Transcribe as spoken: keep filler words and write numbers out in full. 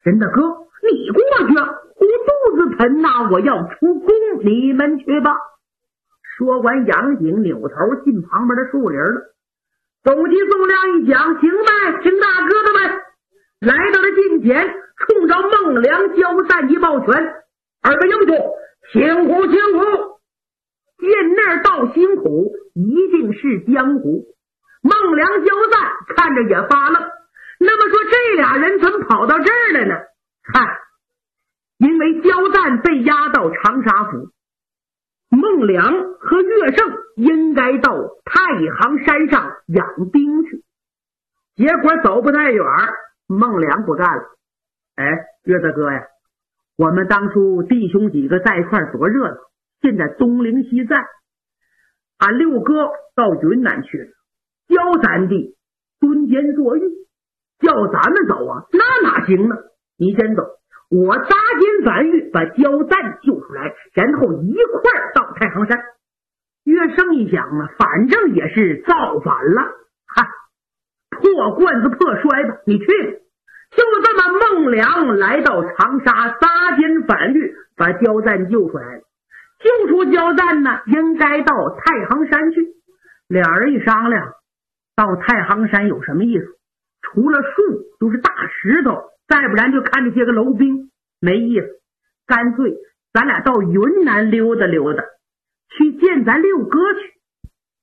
真的哥，你过去，我肚子疼呐，我要出宫，你们去吧。说完，杨景扭头进旁边的树林了。总旗宋亮一讲，行呗，请大哥的呗。来到了近前，冲着孟良交战一抱拳，二位英雄，辛苦辛苦。见那道辛苦，一定是江湖。孟良交战看着也发愣，那么说这俩人怎么跑到这儿来呢？嗨，因为交战被押到长沙府，孟良和岳胜应该到太行山上养兵去，结果走不太远，孟良不干了。哎，岳大哥呀，我们当初弟兄几个在一块多热闹，现在东临西散，俺六哥到云南去了，教咱弟蹲监坐狱，叫咱们走啊，那哪行呢？你先走，我扎监反狱，把焦赞救出来，然后一块儿到太行山。岳胜一想啊，反正也是造反了，哈，破罐子破摔吧，你去吧。就这么，孟良来到长沙，扎监反狱，把焦赞救出来了。救出焦赞呢，应该到太行山去。俩人一商量，到太行山有什么意思？除了树就是大石头，再不然就看这些个楼兵，没意思。干脆咱俩到云南溜达溜达，去见咱六哥去。